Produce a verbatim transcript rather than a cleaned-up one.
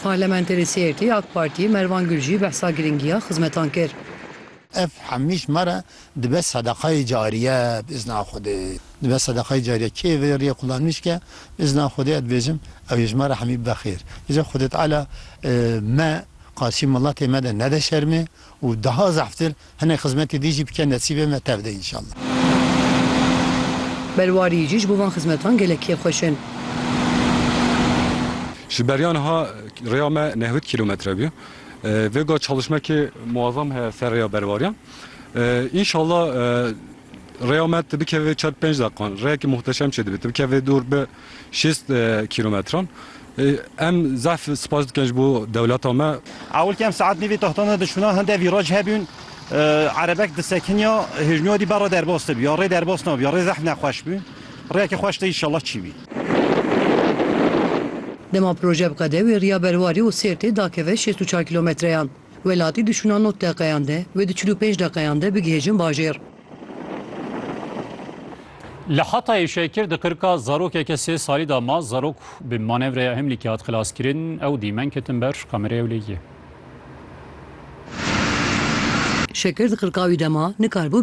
Parlamenterê Sêrtê AK Partî Mervan Gülcî behsa giringiya xizmetan kir. Ev hemîş me dibe sedaqayê cariye bizna Xwedê. Dibe sedaqayê cariye kê vê rêya kullanmış ke bizna Xwedê ez dibêjim ew ji me re hemî bixêr. Bêje Xwedê Teala me qasî miletê me de nede şermê û daha zeftir hinek xizmetê dî jî bike nesîbê me tev de înşallah. Berwarî jî ji bo van xizmetan gelekî xweşin. Ji beriyan ha rêya me nehwît kilometre bû. Vêga çalışmekê muazzam heye ser rêya berwariyan. İnşallah rêya me tu bikeve çar pênc deqan. Rêyekî muhteşem çê dibe. Tu bikeve dûr bi şêst kilometran. Em zef spas dikin ji bo dewleta me. Awil kem saet nîvê tohtana dişûna hinde vîraj hebûn erebek disekiniya hejmiya dî bera derbas dibû. Ya rê derbas nabû ya rê zef nexweş bû. Rêyekî xweş de înşallah çî bî. Dema proje bikede wê riya berwarî û Sêrtê dakeve şêst û çar kilometreyan. Welatî dişûna nod deqeyan de ve di çil û pênc deqeyan de bigihêjin bajêr. Li Hatayê şekir di qirka zarokeke sê salî da ma zarok bi manevreya hemlîkê hat xilaskirin ew dîmen ketin ber kameraya ewlêyî. Şekir di qirka wî dema nikarbû